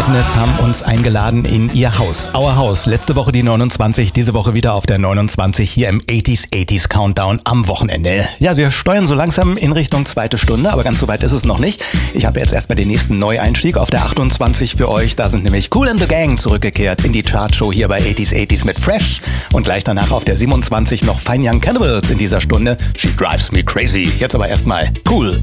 Madness haben uns eingeladen in ihr Haus. Our House. Letzte Woche die 29, diese Woche wieder auf der 29 hier im 80s Countdown am Wochenende. Ja, wir steuern so langsam in Richtung zweite Stunde, aber ganz so weit ist es noch nicht. Ich habe jetzt erstmal den nächsten Neueinstieg auf der 28 für euch. Da sind nämlich Kool and the Gang zurückgekehrt in die Chartshow hier bei 80s mit Fresh. Und gleich danach auf der 27 noch Fine Young Cannibals in dieser Stunde. She Drives Me Crazy. Jetzt aber erstmal Kool